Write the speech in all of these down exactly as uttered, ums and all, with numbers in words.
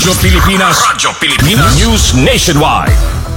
Radyo Pilipinas. Radyo Pilipinas. News Nationwide.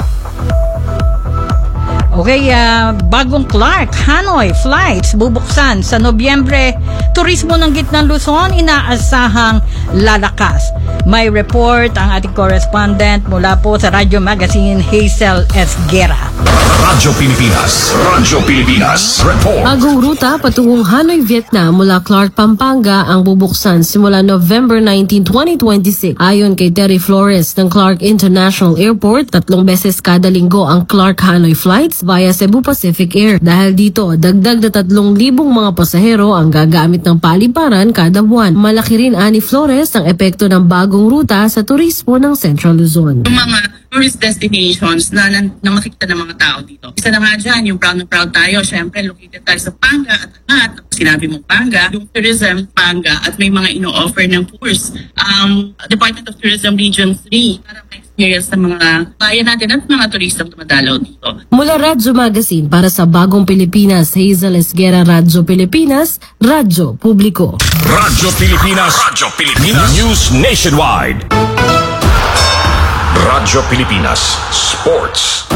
Okay, uh, bagong Clark Hanoi flights bubuksan sa Nobyembre. Turismo ng Gitnang Luzon inaasahang lalakas. May report ang ating correspondent mula po sa Radyo Magazine, Hazel Esguera. Radyo Pilipinas. Radyo Pilipinas. Report. Bagong ruta patungong Hanoi, Vietnam mula Clark, Pampanga ang bubuksan simula November nineteenth, twenty twenty-six. Ayon kay Terry Flores ng Clark International Airport, tatlong beses kada linggo ang Clark Hanoi flights via Cebu Pacific Air. Dahil dito, dagdag na tatlong libong mga pasahero ang gagamit ng paliparan kada buwan. Malaki rin ani Flores ang epekto ng bagong ruta sa turismo ng Central Luzon. Yung mga tourist destinations na, na, na makikita ng mga tao dito. Isa na nga dyan, yung proud na proud tayo. Siyempre, located tayo sa Panga at at sinabi mo Panga, yung tourism Panga at may mga ino-offer ng tours. Um, Department of Tourism Region three para ma-experience ng mga bayan natin at mga turistang tumadalaw dito. Mula Radyo Magazine para sa Bagong Pilipinas, Hazel Esguera, Radyo Pilipinas, Radyo Publiko. Radyo Pilipinas. Radyo Pilipinas. News Nationwide. Radyo Pilipinas Sports.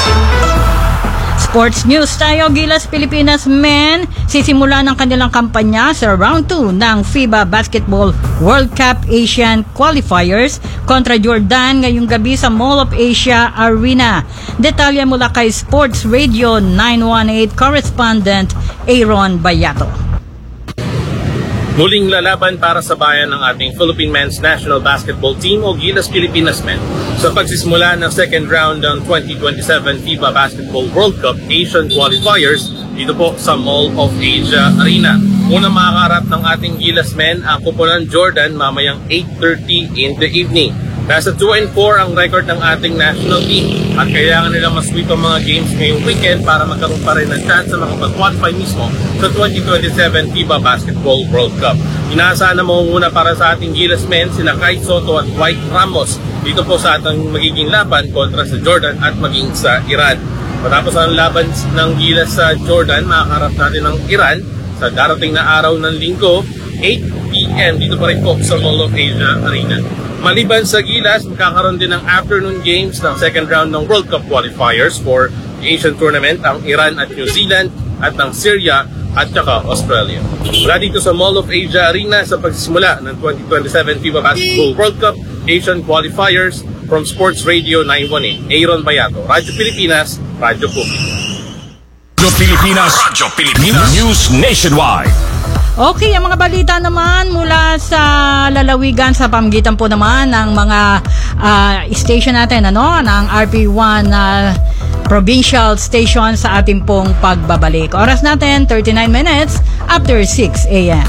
Sports news tayo. Gilas Pilipinas men sisimula ng kanilang kampanya sa round two ng FIBA Basketball World Cup Asian Qualifiers kontra Jordan ngayong gabi sa Mall of Asia Arena. Detalye mula kay Sports Radio nine one eight correspondent Aaron Bayato. Muling lalaban para sa bayan ng ating Philippine Men's National Basketball Team o Gilas Pilipinas Men sa pagsisimula ng second round ng twenty twenty-seven FIBA Basketball World Cup Asian Qualifiers dito po sa Mall of Asia Arena. Unang makakarap ng ating Gilas Men ang kupunan Jordan mamayang eight thirty in the evening. Nasa two and four ang record ng ating national team at kailangan nilang masweep ang mga games ngayong weekend para magkaroon pa rin ng chance na makapag-qualify mismo sa twenty twenty-seven FIBA Basketball World Cup. Inaasahan na mangunguna para sa ating Gilas Men sina Kai Soto at Dwight Ramos dito po sa ating magiging laban kontra sa Jordan at maging sa Iran. Matapos ang laban ng Gilas sa Jordan, makakarap natin ng Iran sa darating na araw ng linggo, eight p.m. dito pa rin po sa Mall of Asia Arena. Maliban sa Gilas, magkakaroon din ng afternoon games ng second round ng World Cup Qualifiers for the Asian Tournament ang Iran at New Zealand at ang Syria at saka Australia. Mula dito sa Mall of Asia Arena sa pagsisimula ng twenty twenty-seven FIBA Basketball World Cup Asian Qualifiers from Sports Radio nine one eight, Aaron Bayato, Radyo Pilipinas, Radyo Publiko. Radyo Pilipinas. Radyo Pilipinas. News Nationwide. Okay, ang mga balita naman mula sa lalawigan sa pamagitan po naman ng mga uh, station natin, ano, ng R P one uh, provincial station sa ating pong pagbabalik. Oras natin, thirty-nine minutes after six a.m.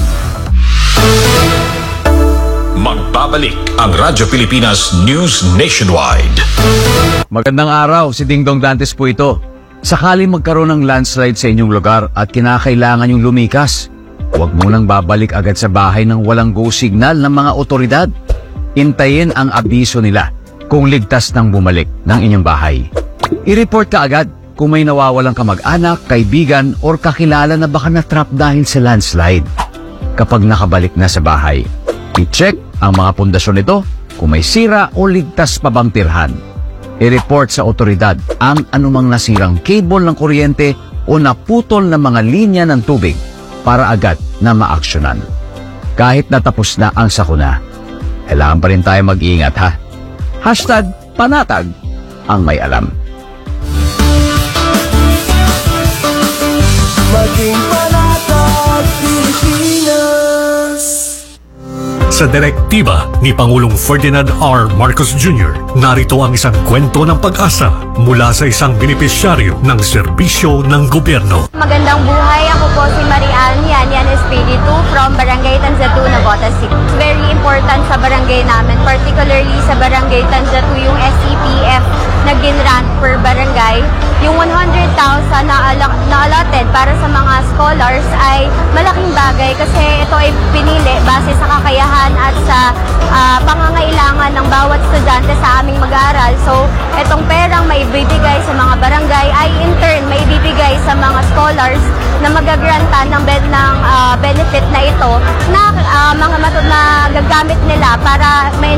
Magbabalik ang Radyo Pilipinas News Nationwide. Magandang araw, si Dingdong Dantes po ito. Sakaling magkaroon ng landslide sa inyong lugar at kinakailangan yung lumikas, huwag munang babalik agad sa bahay ng walang go signal ng mga otoridad. Hintayin ang abiso nila kung ligtas nang bumalik ng inyong bahay. I-report ka agad kung may nawawalang kamag-anak, kaibigan, or kakilala na baka na-trap dahil sa landslide. Kapag nakabalik na sa bahay, i-check ang mga pundasyon nito kung may sira o ligtas pa bang tirhan. I-report sa otoridad ang anumang nasirang cable ng kuryente o naputol na mga linya ng tubig para agad na maaksyonan. Kahit natapos na ang sakuna, kailangan pa rin tayo mag-iingat, ha? Hashtag panatag ang may alam. Maging panatag Pilipinas. Sa direktiba ni Pangulong Ferdinand R. Marcos Junior, narito ang isang kwento ng pag-asa mula sa isang benepisyaryo ng serbisyo ng gobyerno. Magandang buhay, ako po si Marian Yan S P D two from Barangay Tanzatu, Navotas City. Very important sa barangay namin, particularly sa Barangay Tanzatu yung S E P F na ginrant per barangay. Yung one hundred thousand na, na allotted para sa mga scholars ay malaking bagay kasi ito ay pinili base sa kakayahan at sa uh, pangangailangan ng bawat estudyante sa aming mag-aaral. So, itong perang maibibigay sa mga barangay ay in turn maibibigay sa mga scholars na magagrantan ng, ben, ng uh, benefit na ito na uh, mga matod na gagamit nila para may